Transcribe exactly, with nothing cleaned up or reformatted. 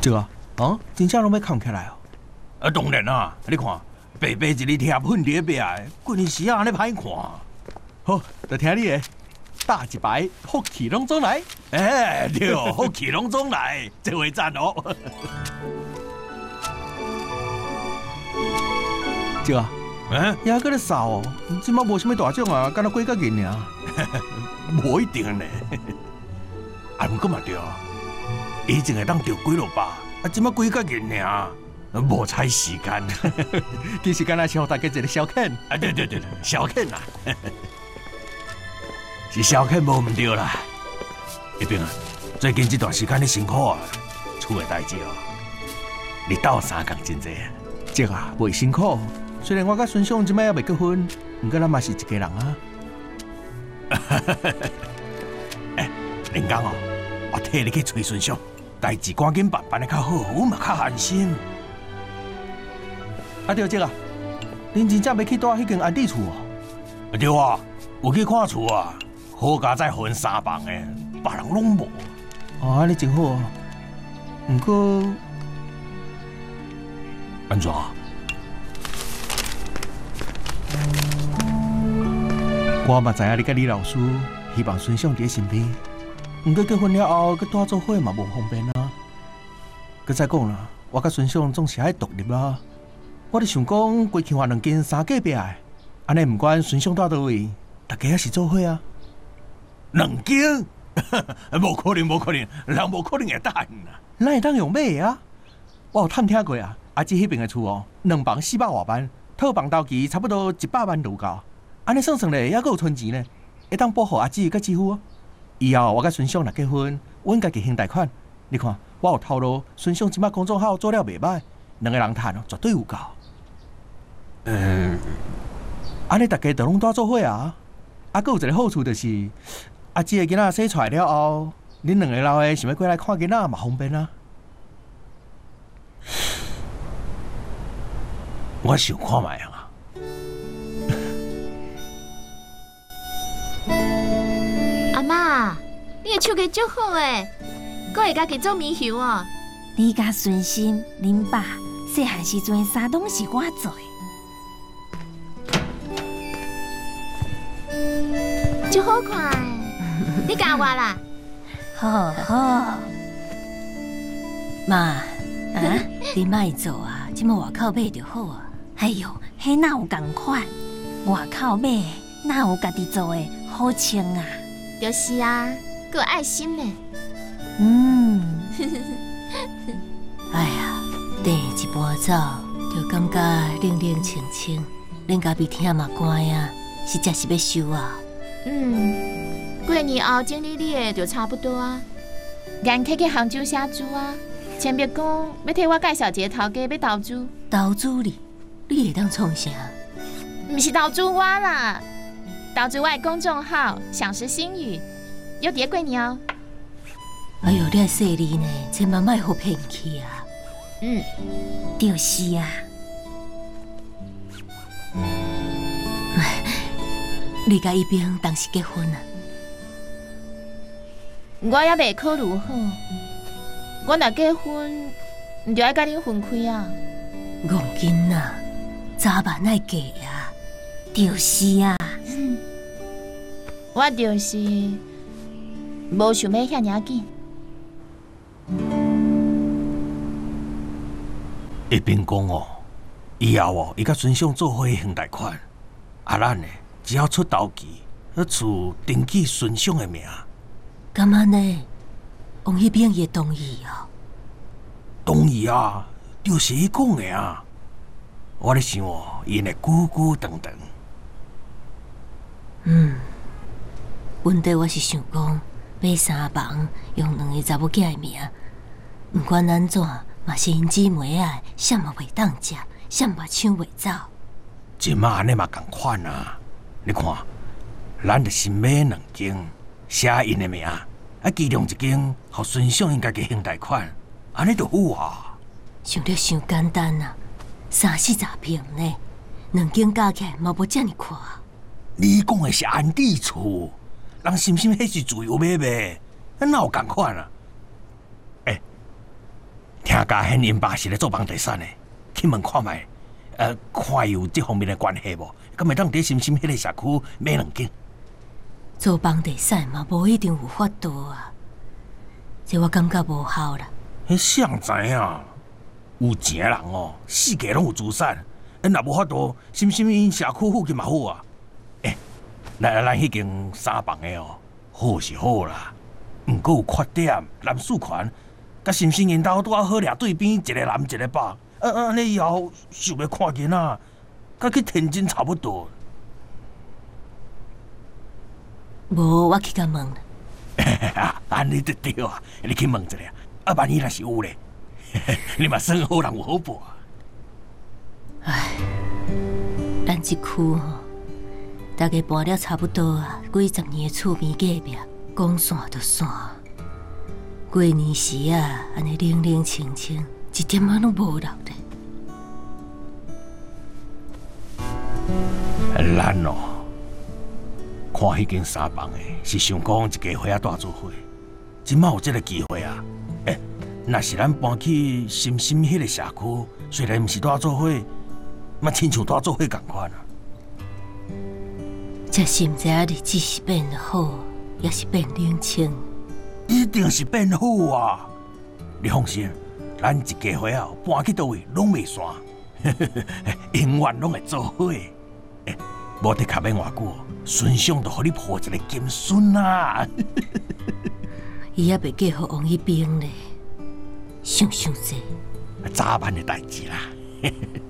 对啊，哦，真正拢要扛起来哦。 啊，当然啊，你看，白白一日贴粉伫壁个，过年时啊，安尼歹看。 好，就听你的，大一排，福气拢总来。 哎，对，福气拢总来，这回赞哦。 对啊， 嗯， 也搁咧扫哦，即马无啥物大奖啊，敢若几角银尔。 无一定呢。啊，毋过嘛对，以前会当钓几落百，啊，即马几角银尔。无采时间， 其实敢若是互大家一个消遣。 啊，对对对，消遣啦，是消遣无毋对啦。一平啊，最近这段时间你辛苦啊，厝的代志哦，你斗三工真济。 这啊，袂辛苦。虽然我甲孙尚即摆还未结婚，毋过咱嘛是一家人啊。 哎，林刚哦，我替你去催孙尚，代志赶紧办，办得较好，我嘛较安心。 啊对这啊，恁真正要去住迄间安置厝哦？ 对啊，有去看厝啊，好家再分三房的，别人拢无。 哦，安尼真好哦。毋过安怎？ 我嘛知影你甲李老师希望孙尚伫身边，毋过结婚了后，佮住做伙嘛无方便啊。佮再讲啦，我甲孙尚总是爱独立啊。我咧想讲，规气换两间三隔壁的，安尼毋管孙尚住叨位，大家也是做伙啊。 两间？无可能，无可能，人无可能会答应啦。 咱会当用买的啊！我有探听过啊，阿姊迄边的厝哦，两房四百外万，套房头期差不多一百万就够。安尼算算咧，还佫有存钱呢，会当保护阿姊甲姊夫啊。以后我甲孙尚若结婚，阮家己还贷款。你看，我有透露，孙尚即摆工作好，做了袂歹，两个人趁哦，绝对有够。 嗯， 安尼大家就拢住做伙啊！啊，佫有一个好处就是，阿姊的囡仔生出来了后，恁两个老的想要过来看囡仔嘛方便啊。 我想看卖啊。 阿妈，你的手艺足好诶，阁会家己做面条哦。 你甲孙心、恁爸细汉时阵啥拢是我做的。 足好看诶，你教我啦？ 好好，妈，啊，你莫做啊，即么外口买就好啊。哎呦，迄哪有共款？外口买哪有家己做的好穿啊？ 就是啊，阁有爱心呢。 嗯，哎呀，第一盘走就感觉冷冷清清，恁家己听嘛乖啊，是真是要收啊。 嗯，过年后整理你的就差不多啊。咱可以去杭州写书啊，前别讲要替我介绍一个头家要投资。 投资你，你会当创啥？ 毋是投资我啦，投资我的公众号“享食新语”，有伫过年哦。 哎呦，你细腻呢，千万莫互骗去啊！ 嗯， 就是啊。你甲伊边当时结婚啊？ 我还未考虑好，我若结婚，毋就爱甲恁分开啊？ 戆囡仔，早晚爱嫁啊，就是啊。 我就是无想要遐尔紧。 一边讲哦，以后哦，伊甲孙尚做伙还贷款，啊，咱呢只要出头期，迄厝登记孙尚的名。 干嘛呢？王迄边也同意哦。 同意啊，就是伊讲的啊。我咧想哦，伊会久久长长。 嗯，本地我是想讲买三房，用两个查某囝的名。毋管安怎，嘛是因姊妹啊，啥嘛袂当食，啥嘛抢袂走。 即马安尼嘛共款啊！你看，咱着新买两间，写因的名，啊，其中一间互孙尚因家己还贷款，安尼就好啊。 想着伤简单啊，三四十平呢，两间加起来嘛无遮尔宽。 你讲的是安置厝，人心心迄是自由买卖，哪有共款啊？哎、欸，听听家hen因爸是咧做房地产的，去问看卖，呃，看有这方面的关系无？敢会当伫心心迄个社区买两间？ 做房地产嘛，无一定有法度啊。这我感觉无效啦。 迄谁知影？有钱的人哦，世界拢有资产，因若无法度，心心因社区附近嘛好啊。诶，咱咱迄间三房的哦，好是好啦，毋过有缺点，男士权，甲心心因兜拄啊好掠对边，一个男一个爸，啊啊，安尼以后想要看囡仔，甲去天津差不多。 无，我去甲问啦。安尼就对啊，你去问一下，啊，万一若是有咧，你嘛算好人有好报。 唉，咱这区吼，大家搬了差不多啊，几十年的厝边隔壁，讲散就散。过年时啊，安尼冷冷清清，一点仔拢无留咧。 咱哦，看迄间三房的，是想讲一家伙仔带做伙。今麦有这个机会啊！诶，若是咱搬去新新迄个社区，虽然毋是带做伙，嘛亲像带做伙共款啊。 这是毋知影日子是变好，也是变冷清。 一定是变好啊！你放心，咱一家伙仔搬去倒位拢袂散，永远拢会做伙。诶，无得卡免偌久，孙尚就互你抱一个金孙啊！ 伊还袂嫁互王一兵咧，想想这， 早晚的代志啦。